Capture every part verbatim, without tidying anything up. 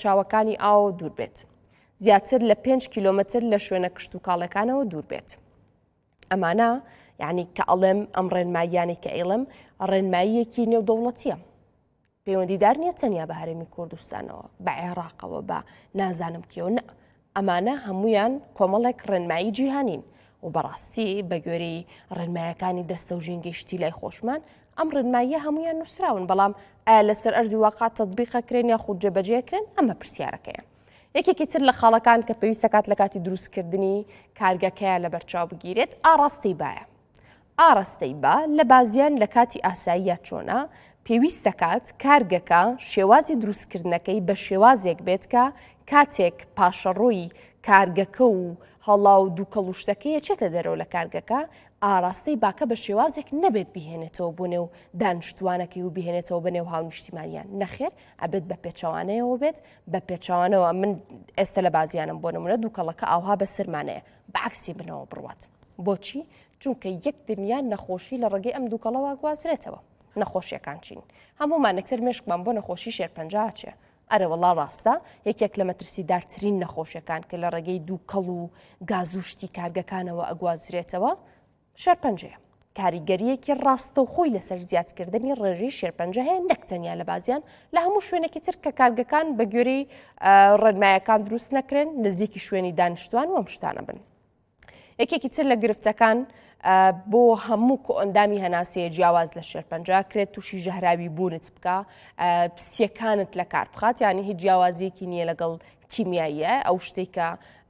بەرچاوەکانی ئاو دوور بێت زیاتر لە پێنج کیلۆمەتر لە شوێنە کشت و کاڵەکانەوە دوور بێت ئەمانە یعنی کە ئەڵێم ئەم ڕێنماییانی کە ئێڵم ڕێنماییەکی نێودەوڵەتیە پەیوەندیدار نییە تەنیا بە هەرێمی کوردستانەوە بە عێراقەوە بە نازانم کێوە نە ئەمانە هەمویان کۆمەڵێک ڕێنمایی جیهانین و بەڕاستی بە گوێرەی ڕێنمایەکانی دەستە و ژینگەیشتی لای خۆشمان ئەم ڕێنماییە هەمویان نووسراون بەڵام ئایا لەسەر ئەرزی واقع تەطبیقەکرێن یا خود جێبەجێکرێن ئەمە پرسیارەکەیە یەکێکی تر لە خاڵەکان کە پێویستە کات لە کاتی دروستکردنی کارگەکەیە لە بەرچاو بگیرێت ئاڕاستەی بایە ئاڕاستەی با لە بازیان لە کاتی ئاساییە چۆنە پێویستە کات کارگەکە شێوازی دروستکردنەکەی بە شێوازێک بێت کە کاتێک پاشەڕۆی کارگەکە و هەڵا و دووکەڵوشتەکەی چێتە دەرەوە لە کارگەکە ئاراستەی باکە بە شێوازێک نەبێت بهێنێتەوە بۆ نێو دانیشتوانەکەی و بهێنێتەوە بە نێو هاونیشتیمانیان نەخێر ئەبێت بە پێچەوانەیەوە بێت بە پێچەوانەوە من ئێستا لە بازیانم بۆ نمونە دووکەڵەکە ئاوها بە سرمانەیە بەعکسی بنەوە بڕوات بۆچی؟ چونکە یەک دنیا نەخۆشی لە ڕێگەی ئەم دووکەڵەوە گوازرێتەوە نەخۆشیەکان چین هەمومان نەکسەر مێشکمان بۆ نەخۆشی شێرپەنجاچێ ئەرە وەڵا ڕاستە یەکێک لە مەترسیدارترین نەخۆشیەکان کە لە ڕێگەی دووکەڵ و گازوشتی کارگەکانەوە ئەگوازرێتەوە شێرپەنجەیە کاریگەریەکی ڕاستە و خۆی لەسەر زیادکردنی ڕێژەی شێرپەنجە هەیە نەکتەنیا لە بازیان لە هەموو شوێنێکی تر کە کارگەکان بە گوێرەی ڕێنمایەکان دروست نەکرێن نزیکی شوێنی دانیشتوان و ئەم شتانە بن یەکێکی تر لە گرفتەکان بۆ هەموو ئەندامی هەناسەیە جیاواز لە شێرپەنجە کرێت تووشی ژەهراوی بوونت بکە پسیەکانت لە کار بخات یانی هیچ جیاوازیەکی نییە لەگەڵ کیمیاییە ئەو شتێک کە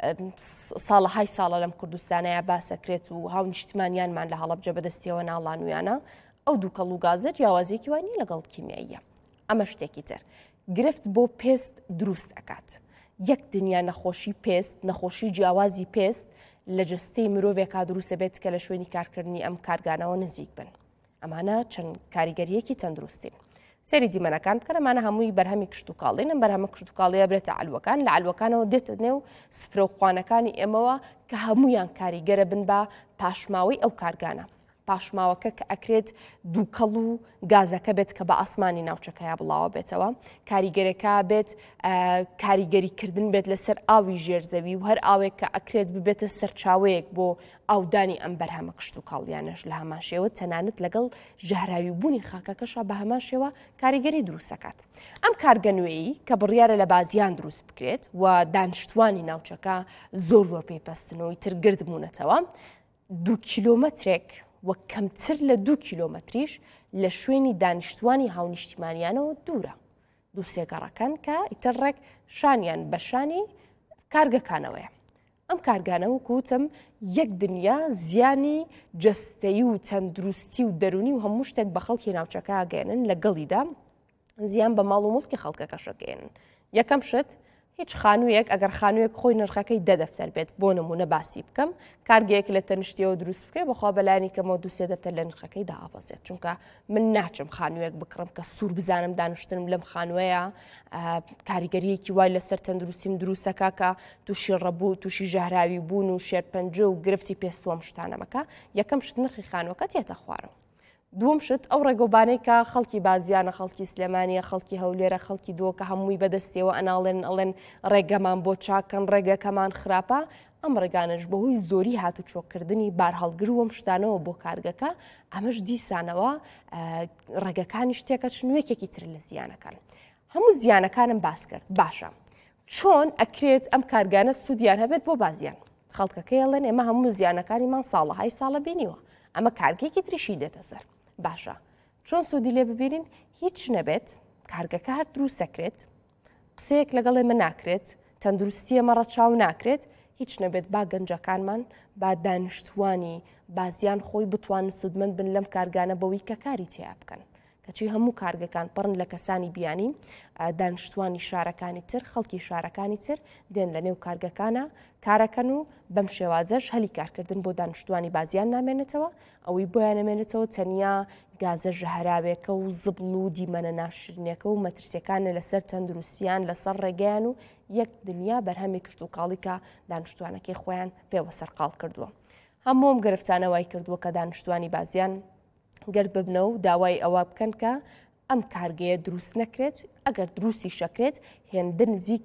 ساڵەهای ساڵە لەم کوردستانەیە باسەکرێت و هاو نیشتمانیانمان لە هەڵەبجە بەدەستیەوە ناڵانویانە ئەو دووکەڵ و گازە جیاوازیەکی وانی لەگەڵ کیمیاییە ئەمە شتێکی تر گرفت بۆ پێست دروست ئەکات یەک دنیا نەخۆشی پێست نەخۆشی جیاوازی پێست لە جستەی مرۆڤێکا دروستە بێت کە لە شوێنی کارکردنی ئەم کارگانەوە نزیک بن ئەمانە چەند کاریگەریەکی چەندروستین سەری دیمەنەکان بکەن ئەمانە هەمووی بەرهەمی کشت و کاڵینن بەرهەمە کشت و کاڵیە برێتە عەلوەکان لە عەلوەکانەوە دێتە نێو سفرە و خوانەکانی ئێمەوە کە هەمویان کاریگەرە بن بە پاشماوەی ئەو کارگانە پاشماوەکە کە ئەکرێت دووکەڵ و گازەکە بێت کە بە ئاسمانی ناوچەکەیە بڵاوە بێتەوە کاریگەرەکە بێت کاریگەریکردن بێت لەسەر ئاوی ژێرزەوی و هەر ئاوێک کە ئەکرێت ببێتە سەرچاوەیەک بۆ ئاودانی ئەم بەرهەمە کشت و کاڵیانش لە هەمان شێوە تەنانەت لەگەڵ ژەهراوی بوونی خاکەکەشە بە هەمان شێوە کاریگەری دروستەکات ئەم کارگەنوێیی کە بڕیارە لە بازیان دروست بکرێت و دانیشتوانی ناوچەکە زۆر زۆر پێیپەستنەوەی تر گرد بوونەتەوە دوو کیلۆمەترێک وە کەمتر لە دوو کیلۆمەتریش لە شوێنی دانیشتوانی هاونیشتیمانیانەوە دوورە دوو سێگەڕەکان کە ئیتر ڕێک شانیان بەشانی کارگەکانەوەیە ئەم کارگانەوە کوتم یەک دنیا زیانی جەستەیی و تەندروستی و دەرونی و هەموو شتێک بە خەڵکی ناوچەکە گەێنن لەگەڵیدا زیان بە ماڵ و مڵکی خەڵکەکەشەگەێنن یەکەم شت هیچ خانوویەک ئەگەر خانوویەک خۆی نرخەکەی دە دەفتەر بێت بۆ نمونە باسی بکەم کارگەیەک لە تەنیشتیەوە دروست بکرێت بەخوا بەلایانی کەمەوە دوو سێ دەفتەر لە نرخەکەی داهەبەزێت چونکە من ناچم خانوویەک بکڕم کە سوور بزانم دانیشتنم لەم خانوەیە کاریگەریەکی وای لەسەر تەندروستیم دروستەکە کە تووشی ڕەبوو تووشی ژەهراوی بوون و شێرپەنجە و گرفتی پێستووەم شتانەمەکە یەکەم شت نرخی خانووەکە تێتە خوارەوە دووەم شت ئەو ڕێگەوبانەی کە خەڵکی بازیانە خەڵکی سلێمانیە خەڵکی هەولێرە خەڵکی دۆ کە هەمووی بەدەستیەوە ئەناڵێن ئەڵێن ڕێگەمان بۆ چاکەن ڕێگەکەمان خراپە ئەم ڕێگانش بەهۆی زۆری هاتوچۆکردنی بارهەڵگر وەم شتانەوە بۆ کارگەکە ئەمەش دیسانەوە ڕێگەکانی شتێکە چنوێکێکی تر لە زیانەکان هەموو زیانەکانم باس کرد باشە چۆن ئەکرێت ئەم کارگانە سوودیان هەبێت بۆ بازیان خەڵکەکەی ئەڵێن ئێمە هەموو زیانەکانیمان ساڵەهای ساڵە بینیوە ئەمە کارگێکی تریشی دێتە سەر باشە چۆن سوودی لێ ببینین هیچ نەبێت کارگەکە هەر دروست سەکرێت قسەیەک لەگەڵ ئێمە ناکرێت تەندروستی ئەمە ڕەچاو ناکرێت هیچ نەبێت با گەنجەکانمان با دانیشتوانی بازیان خۆی بتوانن سوودمەند بن لەم کارگانە بەوەی کە کاری تیا بکەن کەچی هەموو کارگەکان پڕن لە کەسانی بیانی دانیشتوانی شارەکانی تر خەڵکی شارەکانی تر دێن لە نێو کارگەکانە کارەکەن و بەم شێوازەش هەلی کارکردن بۆ دانیشتوانی بازیان نامێنێتەوە ئەوەی بۆیان نامێنێتەوە تەنیا گازە ژەهراوێکە و زبڵ و دیمەنە ناشرینەکە و مەترسیەکانە لەسەر تەندروستیان لەسەر ڕێگەیان و یەک دنیا بەرهەمی کرد و کاڵیکە دانیشتوانەکەی خۆیان پێوە سەرقاڵ کردووە هەموم گرفتانەوەی کردووە کە دانیشتوانی بازیان گرد ببنە و داوای ئەوە بکەن کە ئەم کارگەیە دروست نەکرێت ئەگەر دروستی شەکرێت هێندە نزیک